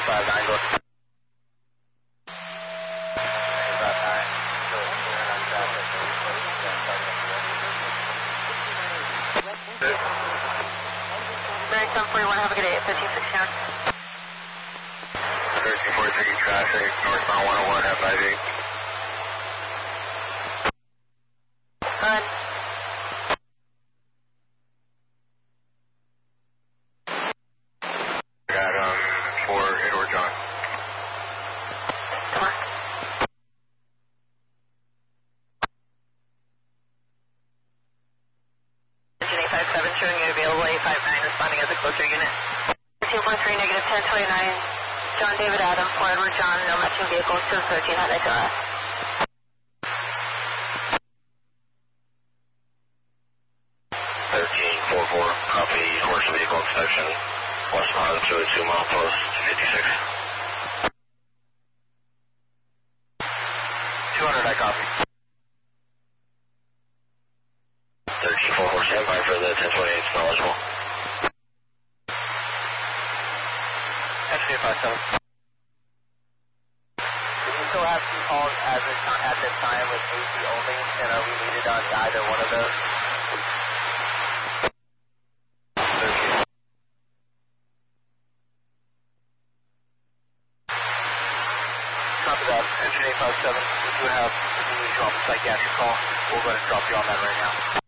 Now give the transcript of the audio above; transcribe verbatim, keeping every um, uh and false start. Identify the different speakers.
Speaker 1: eight five nine, go.
Speaker 2: seven forty-one, have a good day, fifteen sixty-nine.
Speaker 1: thirteen forty-three, traffic, northbound one oh one, have five eight.
Speaker 2: Good.
Speaker 1: Got, um, for Edward John.
Speaker 2: Come on. eight five seven, showing you available, eight five nine, responding as a closer unit. two four three, negative ten twenty-nine, John David Adam, for Edward John, no matching vehicles, two thirteen, had I to us.
Speaker 1: thirteen forty-four, copy, horse vehicle inspection, westbound to a two mile post, fifty-six. two hundred, I copy. thirteen forty-four, stand by for the ten twenty-eight, smell eligible. ten eight five seven.
Speaker 3: Do we still have two calls as this, at this time with A C only, and are we needed on either one of those?
Speaker 1: thirteen.
Speaker 3: Copy that. Engine eight five seven, we do have the usual psychiatric call. We'll go ahead and drop you on that right now.